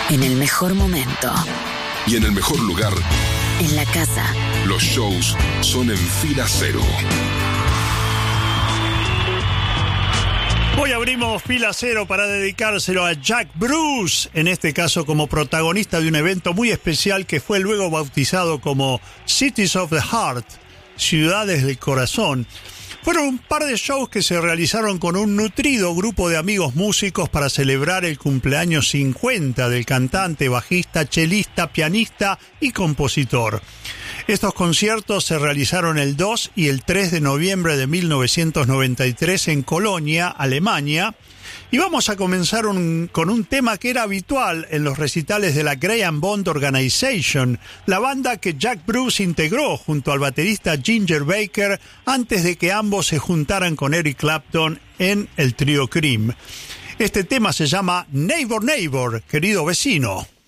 En el mejor momento. Y en el mejor lugar. En la casa. Los shows son en Fila Cero. Hoy abrimos Fila Cero para dedicárselo a Jack Bruce, en este caso como protagonista de un evento muy especial que fue luego bautizado como Cities of the Heart, Ciudades del Corazón. Fueron un par de shows que se realizaron con un nutrido grupo de amigos músicos para celebrar el cumpleaños 50 del cantante, bajista, chelista, pianista y compositor. Estos conciertos se realizaron el 2 y el 3 de noviembre de 1993 en Colonia, Alemania. Y vamos a comenzar con un tema que era habitual en los recitales de la Graham Bond Organization, la banda que Jack Bruce integró junto al baterista Ginger Baker antes de que ambos se juntaran con Eric Clapton en el trío Cream. Este tema se llama Neighbor Neighbor, querido vecino.